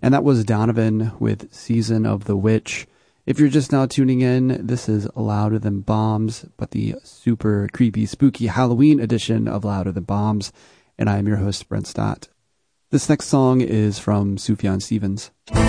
And that was Donovan with Season of the Witch. If you're just now tuning in, this is Louder Than Bombs, but the super creepy, spooky Halloween edition of Louder Than Bombs. And I am your host, Brent Stott. This next song is from Sufjan Stevens.